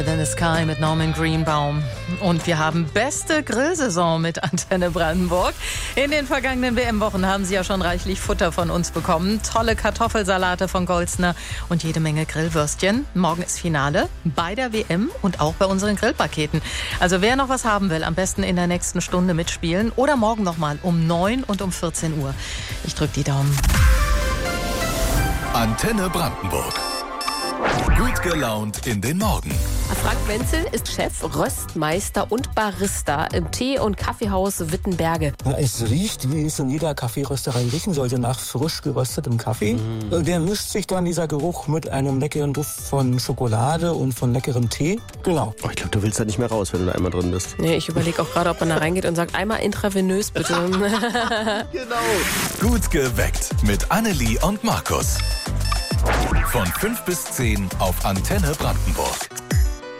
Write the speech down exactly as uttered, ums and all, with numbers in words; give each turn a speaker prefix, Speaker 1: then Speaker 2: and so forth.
Speaker 1: In the Sky mit Norman Greenbaum. Und wir haben beste Grillsaison mit Antenne Brandenburg. In den vergangenen W M-Wochen haben Sie ja schon reichlich Futter von uns bekommen. Tolle Kartoffelsalate von Golzner und jede Menge Grillwürstchen. Morgen ist Finale bei der W M und auch bei unseren Grillpaketen. Also wer noch was haben will, am besten in der nächsten Stunde mitspielen oder morgen nochmal um neun und um vierzehn Uhr. Ich drücke die Daumen.
Speaker 2: Antenne Brandenburg. Gut gelaunt in den Morgen.
Speaker 3: Frank Wenzel ist Chef, Röstmeister und Barista im Tee- und Kaffeehaus Wittenberge.
Speaker 4: Es riecht, wie es in jeder Kaffeerösterei riechen sollte, nach frisch geröstetem Kaffee. Mm. Der mischt sich dann, dieser Geruch, mit einem leckeren Duft von Schokolade und von leckerem Tee. Genau.
Speaker 5: Oh, ich glaube, du willst da nicht mehr raus, wenn du da einmal drin bist.
Speaker 3: Nee, ich überlege auch gerade, ob man da reingeht und sagt, einmal intravenös bitte.
Speaker 2: Genau. Gut geweckt mit Annelie und Markus. Von fünf bis zehn auf Antenne Brandenburg.